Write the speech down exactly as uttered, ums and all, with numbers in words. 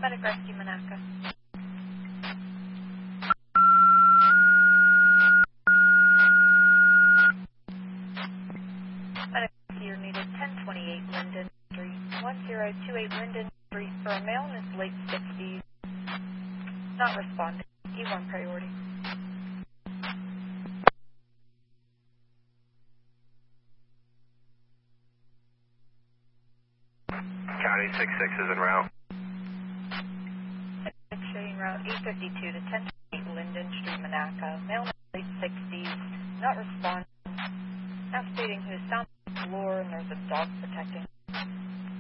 Paramedic Rescue Monaca. Medic Rescue needed ten twenty-eight Linden Street, one zero two eight Linden Street for a male in his late sixties. Not responding. E one priority. County six six is en route. Showing route eight fifty-two to ten twenty-eight Linden Street, Monaca. Male in his late sixties. Not responding. Now stating he was found on the floor and there's a dog protecting.